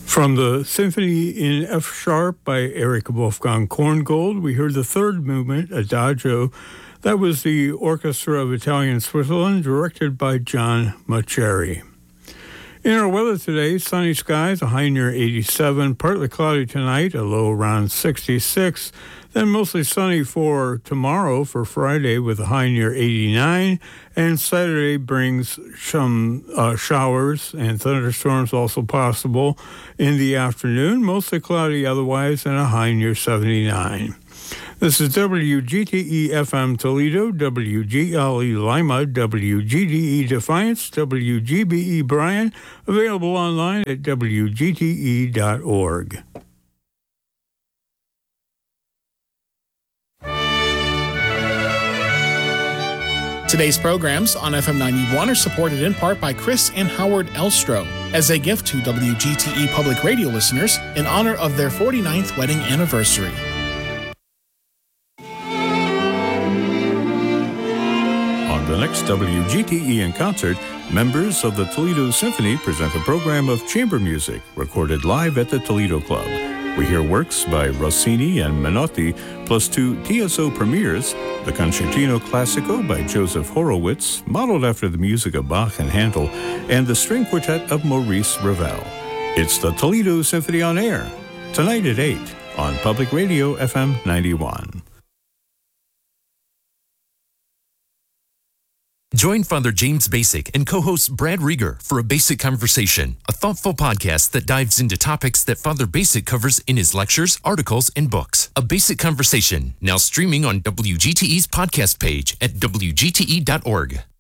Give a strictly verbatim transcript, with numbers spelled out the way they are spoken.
From the Symphony in F Sharp by Eric Wolfgang Korngold, we heard the third movement, Adagio. That was the Orchestra of Italian Switzerland, directed by John Mauceri. In our weather today, sunny skies, a high near eighty-seven, partly cloudy tonight, a low around sixty-six, then mostly sunny for tomorrow, for Friday, with a high near eighty-nine, and Saturday brings some uh, showers and thunderstorms also possible in the afternoon, mostly cloudy otherwise, and a high near seventy-nine. This is W G T E F M Toledo, W G L E Lima, W G D E Defiance, W G B E Bryan, available online at W G T E dot org. Today's programs on F M ninety-one are supported in part by Chris and Howard Elstro as a gift to W G T E Public Radio listeners in honor of their forty-ninth wedding anniversary. The next W G T E in Concert, members of the Toledo Symphony present a program of chamber music recorded live at the Toledo Club. We hear works by Rossini and Menotti, plus two T S O premieres, the Concertino Classico by Joseph Horowitz, modeled after the music of Bach and Handel, and the string quartet of Maurice Ravel. It's the Toledo Symphony on air, tonight at eight on Public Radio F M ninety-one. Join Father James Basic and co-host Brad Rieger for A Basic Conversation, a thoughtful podcast that dives into topics that Father Basic covers in his lectures, articles, and books. A Basic Conversation, now streaming on W G T E's podcast page at W G T E dot org.